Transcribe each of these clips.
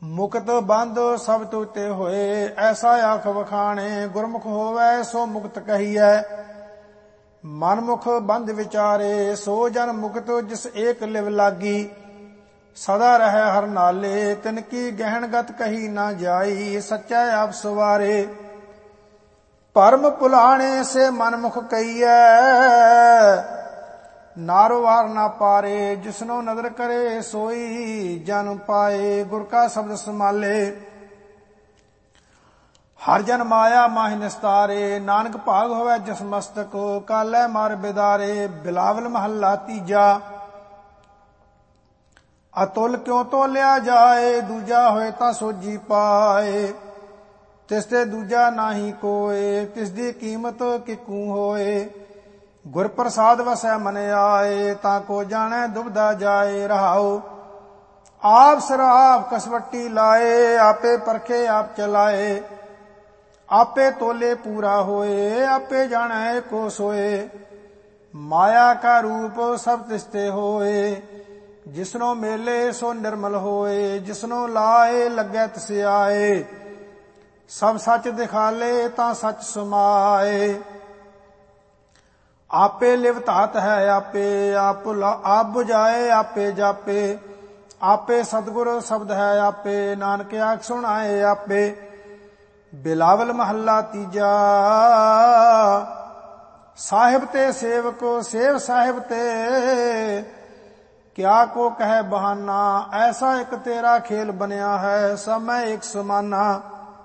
ਮੁਕਤ ਬੰਧ ਸਭ ਤੁਤੇ ਹੋਏ, ਐਸਾ ਆਖ ਵਖਾਣੇ। ਗੁਰਮੁਖ ਹੋਵੈ ਸੋ ਮੁਕਤ ਕਹੀਐ, ਮਨਮੁਖ ਬੰਧ ਵਿਚਾਰੇ। ਸੋ ਜਨ ਮੁਕਤ ਜਿਸ ਏਕ ਲਿਵ ਲਾਗੀ, ਸਦਾ ਰਹਿ ਹਰ ਨਾਲੇ। ਤਿਨ ਕੀ ਗਹਿਣਗਤ ਕਹੀ ਨਾ ਜਾਈ, ਸੱਚਾ ਆਪ ਸਵਾਰੇ। ਭਰਮ ਭੁਲਾਣੇ ਸੇ ਮਨਮੁਖ ਕਹੀਐ, ਨਾਰੋ ਵਾਰ ਨਾ ਪਾਰੇ। ਜਿਸਨੋ ਨਦਰ ਕਰੇ ਸੋਈ ਜਨ ਪਾਏ, ਗੁਰ ਕਾ ਸ਼ਬਦ ਸਮਾਲੇ। ਹਰ ਜਨ ਮਾਇਆ ਮਾਹਿ ਨਿਸਤਾਰੇ, ਨਾਨਕ ਭਾਗ ਹੋਵੇ ਜਿਸ ਮਸਤਕ। ਕਾਲੇ ਮਾਰ ਬਿਦਾਰੇ, ਬਿਲਾਵਲ ਮਹੱਲਾ ਤੀਜਾ। ਅਤੁਲ ਕਿਉ ਤੋਲਿਆ ਜਾਏ, ਦੂਜਾ ਹੋਏ ਤਾਂ ਸੋਜੀ ਪਾਏ। ਤਿਸ ਤੇ ਦੂਜਾ ਨਾਹੀ ਕੋਏ, ਤਿਸ ਦੀ ਕੀਮਤ ਕਿਕੂ ਹੋਏ। ਗੁਰ ਪ੍ਰਸਾਦ ਵਸੈ ਮਨ ਆਏ, ਤਾਂ ਕੋ ਜਾਣੈ ਦੁਬਦਾ ਜਾਏ। ਰਹਾਉ ਆਪ ਸਰਾਪ ਕਸਵੱਟੀ ਲਾਏ, ਆਪੇ ਪਰਖੇ ਆਪ ਚਲਾਏ। ਆਪੇ ਤੋਲੇ ਪੂਰਾ ਹੋਏ, ਆਪੇ ਜਾਣੈ ਕੋ ਸੋਏ। ਮਾਇਆ ਕਾ ਰੂਪ ਸਭ ਤਿਸਤੇ ਹੋਏ, ਜਿਸਨੋ ਮੇਲੇ ਸੋ ਨਿਰਮਲ ਹੋਏ। ਜਿਸਨੋ ਲਾਏ ਲੱਗੈ ਤਿਸ ਆਏ, ਸਭ ਸੱਚ ਦਿਖਾਲੇ ਤਾਂ ਸੱਚ ਸਮਾਏ। ਆਪੇ ਲਿਵ ਧਾਤ ਹੈ ਆਪੇ, ਆਪ ਬੁਝਾਏ ਆਪੇ ਜਾਪੇ। ਆਪੇ ਸਤਿਗੁਰ ਸ਼ਬਦ ਹੈ ਆਪੇ, ਨਾਨਕ ਆਖ ਸੁਣਾਏ ਆਪੇ। ਬਿਲਾਵਲ ਮਹੱਲਾ ਤੀਜਾ। ਸਾਹਿਬ ਤੇ ਸੇਵਕ ਸੇਵ ਸਾਹਿਬ ਤੇ, ਕਿਆ ਕੋ ਕਹਿ ਬਹਾਨਾ। ਐਸਾ ਇੱਕ ਤੇਰਾ ਖੇਲ ਬਣਿਆ ਹੈ, ਸਭ ਮੈਂ ਇੱਕ ਸਮਾਨਾ।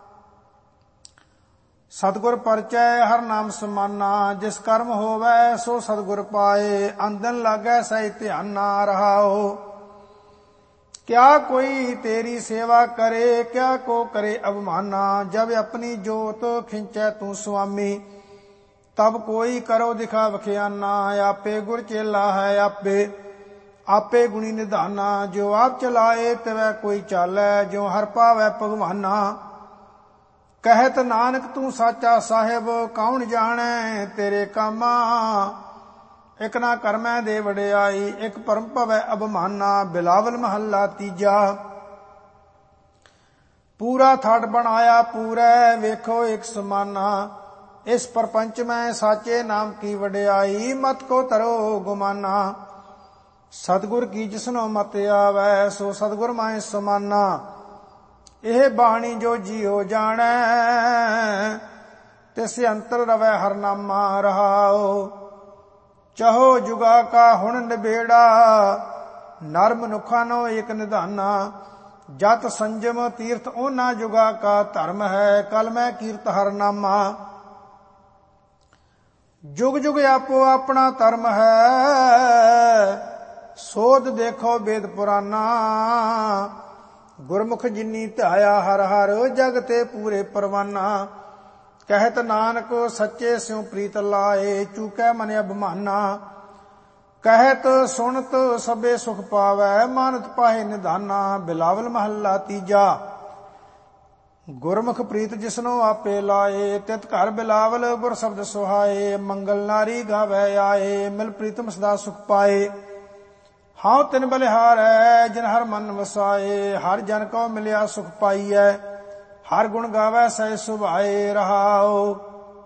ਸਤਿਗੁਰ ਪਰਚੈ ਹਰ ਨਾਮ ਸਮਾਨਾ, ਜਿਸ ਕਰਮ ਹੋਵੈ ਸੋ ਸਤਿਗੁਰ ਪਾਏ। ਅੰਦਨ ਲਾਗੈ ਸਹਿ ਧਿਆਨਾ। ਰਹਾਓ ਕਿਆ ਕੋਈ ਤੇਰੀ ਸੇਵਾ ਕਰੇ, ਕਿਆ ਕੋ ਕਰੇ ਅਵਮਾਨਾ। ਜਬ ਆਪਣੀ ਜੋਤ ਖਿੰਚੈ ਤੂੰ ਸੁਆਮੀ, ਤਬ ਕੋਈ ਕਰੋ ਦਿਖਾ ਵਖਿਆਨਾ। ਆਪੇ ਗੁਰ ਚੇਲਾ ਹੈ ਆਪੇ, ਆਪੇ ਗੁਣੀ ਨਿਧਾਨਾ। ਜੋ ਆਪ ਚਲਾਏ ਤਿਵੈ ਕੋਈ ਚਾਲੈ, ਜੋ ਹਰ ਪਾਵੈ ਭਗਵਾਨਾ। ਕਹਿਤ ਨਾਨਕ ਤੂੰ ਸਾਚਾ ਸਾਹਿਬ, ਕੌਣ ਜਾਣੈ ਤੇਰੇ ਕਾਮਾ। ਇਕ ਨਾ ਕਰਮੈ ਦੇ ਵਡਿਆਈ, ਇਕ ਭਰਮ ਭਵੈ ਅਭਮਾਨਾ। ਬਿਲਾਵਲ ਮਹੱਲਾ ਤੀਜਾ। ਪੂਰਾ ਥਾਟ ਬਣਾਇਆ ਪੂਰੈ, ਵੇਖੋ ਇਕ ਸਮਾਨਾ। ਇਸ ਪਰਪੰਚ ਮੈਂ ਸਾਚੇ ਨਾਮ ਕੀ ਵਡਿਆਈ, ਮਤ ਕੋ ਤਰੋ ਗੁਮਾਨਾ। ਸਤਿਗੁਰ ਕੀ ਜਿਸਨੋ ਮਤ ਆਵੈ, ਸੋ ਸਤਿਗੁਰ ਮਾਹਿ ਸਮਾਨਾ। ਇਹ ਬਾਣੀ ਜੋ ਜੀਉ ਜਾਣੈ, ਤਿਸ ਅੰਤਰ ਰਵੈ ਹਰ ਨਾਮਾ। ਰਹਾਉ ਚਹੋ ਜੁਗਾ ਕਾ ਹੁਣ ਨਿਬੇੜਾ, ਨਰ ਮਨੁੱਖਾਂ ਨੋ ਏਕ ਨਿਧਾਨਾ। ਜਤ ਸੰਜਮ ਤੀਰਥ ਉਹਨਾਂ ਜੁਗਾ ਕਾ ਧਰਮ ਹੈ, ਕਲ ਮੈਂ ਕੀਰਤ ਹਰ ਨਾਮਾ। ਜੁਗ ਜੁਗ ਆਪੋ ਆਪਣਾ ਧਰਮ ਹੈ, ਸੋਧ ਦੇਖੋ ਵੇਦ ਪੁਰਾਨਾ। ਗੁਰਮੁਖ ਜਿਨੀ ਧਿਆਇਆ ਹਰ ਹਰ, ਜਗ ਤੇ ਪੂਰੇ ਪਰਵਾਨਾ। ਕਹਿਤ ਨਾਨਕ ਸੱਚੇ ਸਿਉ ਪ੍ਰੀਤ ਲਾਏ, ਚੂਕੈ ਮਨ ਅਭਮਾਨਾ। ਕਹਿਤ ਸੁਣਤ ਸਭੇ ਸੁਖ ਪਾਵੈ, ਮਾਨਤ ਪਾਹੇ ਨਿਧਾਨਾ। ਬਿਲਾਵਲ ਮਹੱਲਾ ਤੀਜਾ। ਗੁਰਮੁਖ ਪ੍ਰੀਤ ਜਿਸਨੋ ਆਪੇ ਲਾਏ, ਤਿਤ ਘਰ ਬਿਲਾਵਲ ਗੁਰ ਸ਼ਬਦ ਸੁਹਾਏ। ਮੰਗਲ ਨਾਰੀ ਗਾਵੈ ਆਏ, ਮਿਲ ਪ੍ਰੀਤਮ ਸਦਾ ਸੁਖ ਪਾਏ। ਹਾਂ ਤਿਨ ਬਲਿਹਾਰੈ ਜਿਨ ਹਰ ਮਨ ਵਸਾਏ, ਹਰ ਜਨ ਕੋ ਮਿਲਿਆ ਸੁਖ ਪਾਈਐ। ਹਰ ਗੁਣ ਗਾਵੈ ਸਹਿ ਸੁਭਾਏ। ਰਹਾਉ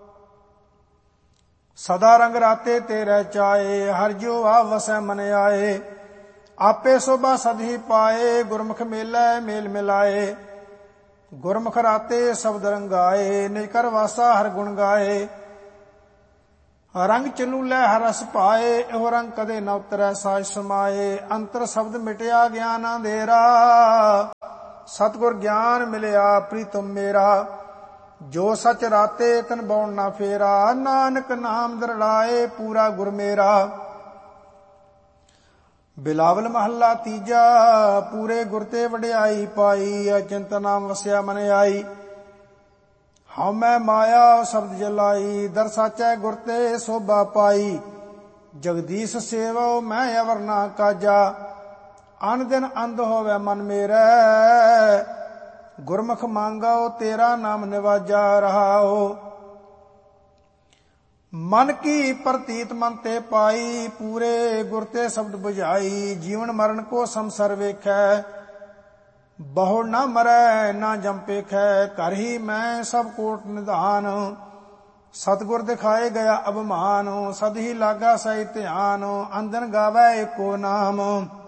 ਸਦਾ ਰੰਗ ਰਾਤੇ ਤੇ ਰਹਿ ਚਾਏ, ਹਰ ਜਿਉ ਆਪ ਵਸੈ ਮਨ ਆਏ। ਆਪੇ ਸੋਭਾ ਸਦ ਹੀ ਪਾਏ, ਗੁਰਮੁਖ ਮੇਲੈ ਮੇਲ ਮਿਲਾਏ। ਗੁਰਮੁਖ ਰਾਤੇ ਸ਼ਬਦ ਰੰਗਾਏ, ਨਿਜ ਕਰ ਵਾਸਾ ਹਰ ਗੁਣ ਗਾਏ। ਰੰਗ ਚਲੂਲੇ ਹਰ ਰਸ ਪਾਏ, ਇਹੋ ਰੰਗ ਕਦੇ ਨ ਉਤਰੈ ਸਾਜ ਸਮਾਏ। ਅੰਤਰ ਸ਼ਬਦ ਮਿਟਿਆ ਗਿਆਨ ਅੰਧੇਰਾ, ਸਤਿਗੁਰ ਗਿਆਨ ਮਿਲਿਆ ਪ੍ਰੀਤਮ ਮੇਰਾ। ਜੋ ਸਚ ਰਾਤੇ ਤਨ ਬਉਣ ਨਾ ਫੇਰਾ, ਨਾਨਕ ਨਾਮ ਦਰੜਾਏ ਪੂਰਾ ਗੁਰ ਮੇਰਾ। ਬਿਲਾਵਲ ਮਹੱਲਾ ਤੀਜਾ। ਪੂਰੇ ਗੁਰ ਤੇ ਵਡਿਆਈ ਪਾਈ, ਅਚਿੰਤ ਨਾਮ ਵਸਿਆ ਮਨ ਆਈ। ਹਉ ਮੈਂ ਮਾਇਆ ਸ਼ਬਦ ਜਲਾਈ, ਦਰ ਸਾਚੈ ਗੁਰ ਤੇ ਸੋਭਾ ਪਾਈ। ਜਗਦੀਸ਼ ਸੇਵੋ ਮੈਂ ਅਵਰ ਨਾ ਕਾਜਾ, ਅਨ ਦਿਨ ਅੰਧ ਹੋਵੇ ਮਨ ਮੇਰੈ। ਗੁਰਮੁਖ ਮੰਗੋ ਤੇਰਾ ਨਾਮ ਨਿਵਾਜਾ। ਰਹਾਉ ਮਨ ਕੀ ਪ੍ਰਤੀਤ ਮਨ ਤੇ ਪਾਈ, ਪੂਰੇ ਗੁਰ ਤੇ ਸ਼ਬਦ ਬੁਝਾਈ। ਜੀਵਨ ਮਰਨ ਕੋ ਸੰਸਰ ਵੇਖੈ, ਬਹੁ ਨਾ ਮਰੈ ਨਾ ਜੰਪੇਖੈ, ਕਰ ਹੀ ਮੈਂ ਸਭ ਕੋਟ ਨਿਧਾਨ। ਸਤਿਗੁਰ ਦਿਖਾਏ ਗਿਆ ਅਭਿਮਾਨ, ਸਦ ਹੀ ਲਾਗਾ ਸਹੀ ਧਿਆਨ। ਅੰਦਨ ਗਾਵੈ ਏਕੋ ਨਾਮ,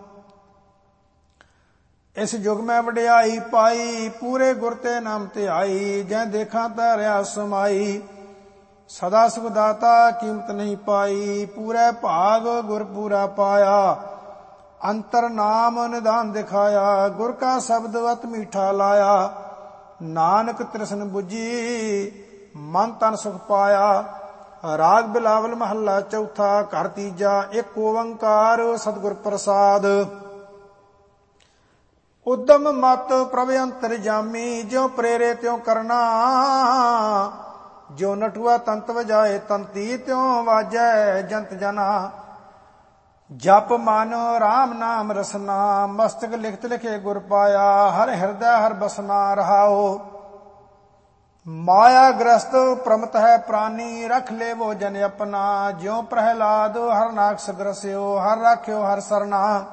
ਇਸ ਜੁਗ ਮੈਂ ਵਡਿਆਈ ਪਾਈ। ਪੂਰੇ ਗੁਰ ਤੇ ਨਾਮ ਧਿਆਈ, ਜੈ ਦੇਖਾਂ ਤੈ ਰਿਆ ਸਮਾਈ। ਸਦਾ ਸੁਖ ਦਾਤਾ ਕੀਮਤ ਨਹੀਂ ਪਾਈ, ਪੂਰੇ ਭਾਗ ਗੁਰ ਪੂਰਾ ਪਾਇਆ। ਅੰਤਰ ਨਾਮ ਨਿਧਾਨ ਦਿਖਾਇਆ, ਗੁਰ ਕਾ ਸ਼ਬਦ ਅਤ ਮੀਠਾ ਲਾਇਆ। ਨਾਨਕ ਤ੍ਰਿਸ਼ਨ ਬੁਝੀ, ਮਨ ਤਨ ਸੁਖ ਪਾਇਆ। ਰਾਗ ਬਿਲਾਵਲ ਮਹੱਲਾ ਚੌਥਾ, ਘਰ ਤੀਜਾ। ਇੱਕ ਓੰਕਾਰ ਸਤਿਗੁਰ ਪ੍ਰਸਾਦ। ਉਦਮ ਮਤ ਪ੍ਰਭ ਅੰਤਰ ਜਾਮੀ, ਜਿਉ ਪ੍ਰੇਰੇ ਤਿਉ ਕਰਨਾ। ਜੋ ਨਟੂਆ ਤੰਤ ਵਜਾਏ ਤੰਤੀ, ਤਿਉ ਵਾਜੈ ਜੰਤ ਜਨਾ। ਜਪ ਮਨ ਰਾਮ ਨਾਮ ਰਸਨਾ, ਮਸਤਕ ਲਿਖਤ ਲਿਖੇ ਗੁਰ ਪਾਇਆ। ਹਰ ਹਿਰਦੈ ਹਰ ਬਸਨਾ ਰਹਾਓ। ਮਾਇਆ ਗ੍ਰਸਤ ਪ੍ਰਮਤ ਹੈ ਪ੍ਰਾਨੀ, ਰਖ ਲੇਵੋ ਜਨ ਆਪਣਾ। ਜਿਉ ਪ੍ਰਹਿਲਾਦ ਹਰ ਨਾਕਸ ਗ੍ਰਸਿਓ, ਹਰ ਰਾਖਿਓ ਹਰ ਸਰਨਾ।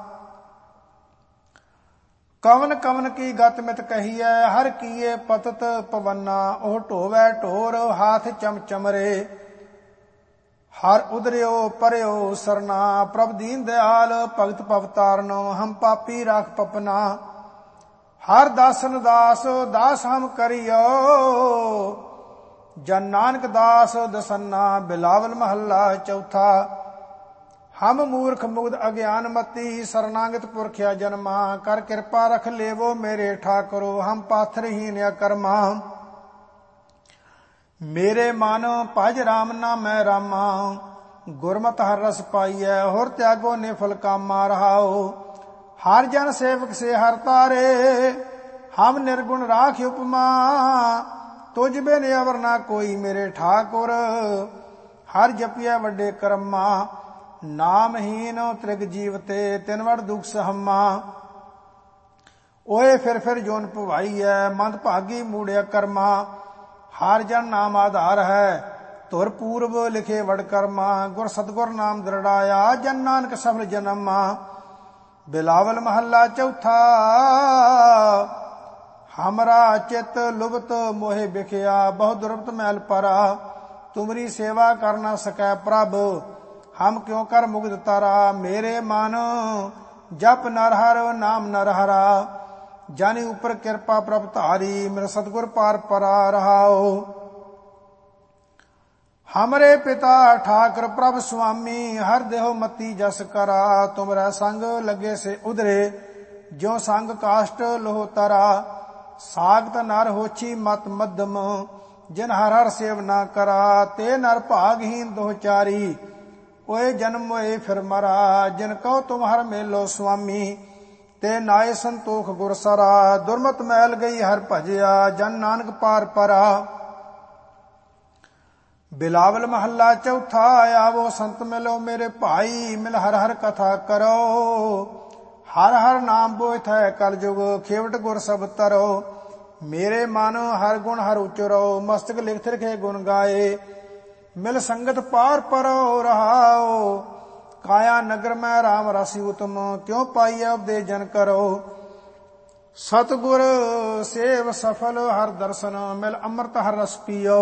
ਕਵਨ ਕਵਨ ਕੀ ਗਤ ਮਿਤ ਕਹੀਐ, ਹਰ ਕੀਏ ਪਤਤ ਪਵਨਾ। ਉਹ ਢੋਵੈ ਢੋਰ ਹਾਥ ਚਮਚਮਰੇ, ਹਰ ਉਦਰਿਓ ਪਰਿਓ ਸਰਨਾ। ਪ੍ਰਭ ਦੀਨ ਦਿਆਲ ਭਗਤ ਭਵ ਤਾਰਨੋ, ਹਮ ਪਾਪੀ ਰਾਖ ਪਪਨਾ। ਹਰ ਦਾਸਨ ਦਾਸ ਦਾਸ ਹਮ ਕਰਿਓ, ਜਨ ਨਾਨਕ ਦਾਸ ਦਸੰਨਾ। ਬਿਲਾਵਲ ਮਹੱਲਾ ਚੌਥਾ। ਹਮ ਮੂਰਖ ਮੁਗਧ ਅਗਿਆਨ ਮਤੀ, ਸਰਨਾਗਤ ਪੁਰਖਿਆ ਜਨਮਾ। ਕਰ ਕਿਰਪਾ ਰਖ ਲੇਵੋ ਮੇਰੇ ਠਾਕੁਰੋ, ਹਮ ਪਾਥਰਹੀਨ ਅਕਰਮਾ। ਮੇਰੇ ਮਨ ਭਜ ਰਾਮ ਨਾਮੈ ਰਾਮਾ, ਗੁਰਮਤਿ ਹਰ ਰਸ ਪਾਈਐ। ਹੁਰ ਤਿਆਗੋ ਨਿਫਲ ਕਾਮਾ ਰਹਾਓ। ਹਰ ਜਨ ਸੇਵਕ ਸੇ ਹਰ ਤਾਰੇ, ਹਮ ਨਿਰਗੁਣ ਰਾਖ ਉਪਮਾ। ਤੁਝ ਬਿਨ ਅਵਰ ਨਾ ਕੋਈ ਮੇਰੇ ਠਾਕੁਰ, ਹਰ ਜਪਿਐ ਵੱਡੇ ਕਰਮਾ। ਨਾਮਹੀਨ ਤ੍ਰਿਗ ਜੀਵ ਤੇ, ਤਿਨ ਵੜ ਦੁਖ ਸਹਮਾ। ਓਏ ਫਿਰ ਜੋਨ ਭਵਾਈਐ, ਮੰਦ ਭਾਗੀ ਮੂੜਿਆ ਕਰਮਾ। ਹਰ ਜਨ ਨਾਮ ਆਧਾਰ ਹੈ, ਧੁਰ ਪੂਰਬ ਲਿਖੇ ਵਡ ਕਰਮਾ। ਗੁਰ ਸਤਗੁਰ ਨਾਮ ਦ੍ਰਿੜਾਇਆ, ਜਨ ਨਾਨਕ ਸਫਲ ਜਨਮਾ। ਬਿਲਾਵਲ ਮਹੱਲਾ ਚੌਥਾ। ਹਮਰਾ ਚਿਤ ਲੁਭਤ ਮੋਹਿ ਬਿਖਿਆ, ਬਹੁ ਦੁਰਬਤ ਮੈਲ ਪਰਾ। ਤੁਮਰੀ ਸੇਵਾ ਕਰ ਨਾ ਸਕੈ ਪ੍ਰਭ, ਹਮ ਕਿਉ ਕਰ ਮੁਗਧ ਤਾਰਾ। ਮੇਰੇ ਮਨ ਜਪ ਨਰ ਹਰ ਨਾਮ ਨਰ ਹਰਾ, ਜਾਨੀ ਉਪਰ ਕਿਰਪਾ ਪ੍ਰਭ ਧਾਰੀ। ਮੇਰਾ ਸਤਿਗੁਰ ਪਾਰ ਪਰਾ ਰਹਾਓ। ਹਮਰੇ ਪਿਤਾ ਠਾਕਰ ਪ੍ਰਭ ਸੁਆਮੀ, ਹਰ ਦੇਹੁ ਮਤੀ ਜਸ ਕਰਾ। ਤੁਮਰਾ ਸੰਗ ਲਗੇ ਸੇ ਉਧਰੇ, ਜਿਉ ਸੰਗ ਕਾਸ਼ਟ ਲੋਹ ਤਰਾ। ਸਾਗਤ ਨਰ ਹੋਛੀ ਮਤ ਮੱਧਮ, ਜਿਨ ਹਰ ਹਰ ਸੇਵ ਨਾ ਕਰਾ। ਤੇ ਨਰ ਭਾਗਹੀਨ ਦੋਹ ਚਾਰੀ, ਓਏ ਜਨਮ ਹੋਏ ਫਿਰ ਮਰਾ। ਜਿਨ ਕਹੋ ਤੁਮ ਹਰ ਮੇਲੋ ਸੁਆਮੀ, ਤੇ ਨਾਏ ਸੰਤੋਖ ਗੁਰ ਸਰਾ। ਦੁਰਮਤ ਮੈਲ ਗਈ ਹਰ ਭਜਿਆ, ਜਨ ਨਾਨਕ ਪਾਰ ਪਰਾ। ਬਿਲਾਵਲ ਮਹੱਲਾ ਚੌਥਾ। ਆਵੋ ਸੰਤ ਮਿਲੋ ਮੇਰੇ ਭਾਈ, ਮਿਲ ਹਰ ਹਰ ਕਥਾ ਕਰੋ। ਹਰ ਹਰ ਨਾਮ ਬੋਇਥ ਹੈ ਕਲ ਜੁਗ, ਖੇਵਟ ਗੁਰ ਸਭ ਤਰੋ। ਮੇਰੇ ਮਨ ਹਰ ਗੁਣ ਹਰ ਉਚਰੋ, ਮਸਤਕ ਲਿਖਤ ਲਿਖੇ ਗੁਣ ਗਾਏ। ਮਿਲ ਸੰਗਤ ਪਾਰ ਪਰੋ ਰਹਾਓ। ਕਾਇਆ ਨਗਰ ਮੈਂ ਰਾਮ ਰਸੀ ਉਤਮ, ਕਿਉ ਪਾਈਐ ਉਪਦੇਸ਼ ਜਨ ਕਰੋ। ਸਤਿਗੁਰ ਸੇਵ ਸਫਲ ਹਰ ਦਰਸ਼ਨ, ਮਿਲ ਅੰਮ੍ਰਿਤ ਹਰ ਰਸ ਪੀਓ।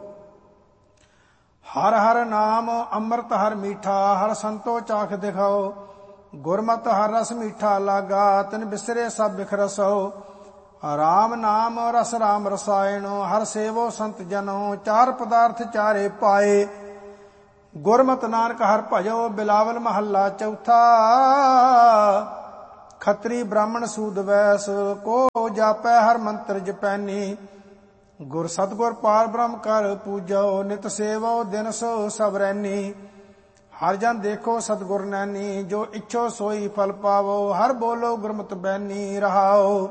ਹਰ ਹਰ ਨਾਮ ਅੰਮ੍ਰਿਤ ਹਰ ਮੀਠਾ, ਹਰ ਸੰਤੋ ਚਾਖ ਦਿਖਾਓ। ਗੁਰਮਤਿ ਹਰ ਰਸ ਮੀਠਾ ਲਾਗਾ, ਤਿਨ ਬਿਸਰੇ ਸਭ ਬਿਖਰਸੋ। ਰਾਮ ਨਾਮ ਰਸ ਰਾਮ ਰਸਾਇਣ, ਹਰ ਸੇਵੋ ਸੰਤ ਜਨੋ। ਚਾਰ ਪਦਾਰਥ ਚਾਰੇ ਪਾਏ, ਗੁਰਮਤਿ ਨਾਨਕ ਹਰ ਭਜੋ। ਬਿਲਾਵਲ ਮਹੱਲਾ ਚੌਥਾ। ਖੱਤਰੀ ਬ੍ਰਾਹਮਣ ਸੂਦ ਵੈਸ, ਕੋ ਜਾਪੈ ਹਰ ਮੰਤਰ ਜਪੈਨੀ। ਗੁਰ ਸਤਗੁਰ ਪਾਰ ਬ੍ਰਹਮ ਕਰ ਪੂਜੋ, ਨਿਤ ਸੇਵੋ ਦਿਨ ਸੋ ਸਭ ਰੈਨੀ। ਹਰ ਜਨ ਦੇਖੋ ਸਤਗੁਰ ਨੈਨੀ, ਜੋ ਇੱਛੋ ਸੋਈ ਫਲ ਪਾਵੋ। ਹਰ ਬੋਲੋ ਗੁਰਮਤਿ ਬੈਨੀ ਰਹਾਓ।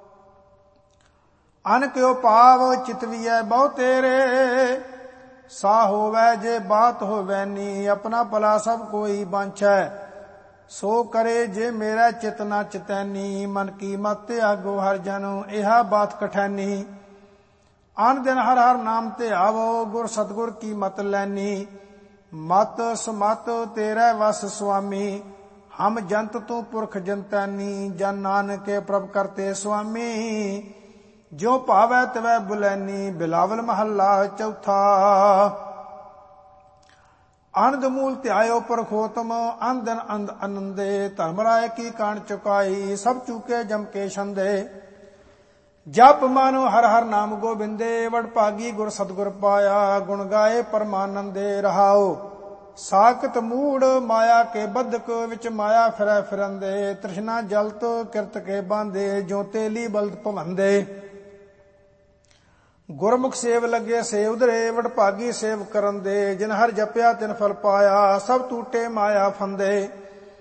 ਅਨ ਕਿਉ ਪਾਵ ਚਿਤਵੀਐ ਬਹੁ ਤੇਰੇ, ਸਾ ਹੋਵੈ ਜੇ ਬਾਤ ਹੋਵੈ ਨੀ। ਆਪਣਾ ਭਲਾ ਸਭ ਕੋਈ ਬਾਂਛੈ, ਸੋ ਕਰੇ ਜੇ ਮੇਰਾ ਚਿਤ ਨਾ ਚਿਤੈਨੀ। ਮਨ ਕੀ ਮਤ ਤਿਆਗੋ ਹਰ ਜਨੋ, ਇਹਾ ਬਾਤ ਕਠੈਨੀ। ਅਨ ਦਿਨ ਹਰ ਹਰ ਨਾਮ ਧਿਆਵੋ, ਗੁਰ ਸਤਗੁਰ ਕੀ ਮਤ ਲੈਨੀ। ਮਤ ਸਮਤ ਤੇਰੇ ਵਸ ਸੁਆਮੀ, ਹਮ ਜੰਤ ਤੂੰ ਪੁਰਖ ਜੰਤੈਨੀ, ਜਨ ਨਾਨਕੇ ਪ੍ਰਭ ਕਰਤੇ ਸੁਆਮੀ। ਜੋ ਭਾਵੈ ਤਿਵੈ ਬੁਲੈਨੀ, ਬਿਲਾਵਲ ਮਹੱਲਾ ਚੌਥਾ। ਆਨੰਦ ਮੂਲ ਧਿਆਇਓ ਪਰਖੋਤਮ, ਅੰਦਨ ਅੰਦ ਅਨੰਦੇ। ਧਰਮ ਰਾਏ ਕੀ ਕਾਣ ਚੁਕਾਈ, ਸਭ ਚੂਕੇ ਜਮ ਕੇ ਛੰਦੇ। ਜਪ ਮਾਨੋ ਹਰ ਹਰ ਨਾਮ ਗੋਬਿੰਦੇ, ਵਡ ਭਾਗੀ ਗੁਰ ਸਤਿਗੁਰ ਪਾਇਆ। ਗੁਣ ਗਾਏ ਪਰਮਾਨੰਦੇ ਰਹਾਓ। ਸਾਖਤ ਮੂੜ ਮਾਇਆ ਕੇ ਬੱਧਕ, ਵਿੱਚ ਮਾਇਆ ਫਿਰੈ ਫਿਰੰਦੇ। ਤ੍ਰਿਸ਼ਨਾ ਜਲਤ ਕਿਰਤ ਕੇ ਬਾਂਧੇ, ਜੋ ਤੇਲੀ ਬਲਦ ਭਵੰਦੇ। ਗੁਰਮੁਖ ਸੇਵ ਲੱਗੇ ਸੇ ਉਧਰੇ, ਵਡ ਭਾਗੀ ਸੇਵ ਕਰਨ ਦੇ। ਜਿਨ ਹਰ ਜਪਿਆ ਤਿਨ ਫਲ ਪਾਇਆ, ਸਭ ਟੂਟੇ ਮਾਇਆ ਫੰਦੇ।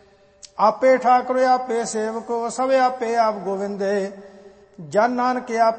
ਆਪੇ ਠਾਕੁਰ ਆਪੇ ਸੇਵਕੋ, ਸਭ ਆਪੇ ਆਪ ਗੋਵਿੰਦੇ। ਜਨ ਨਾਨਕ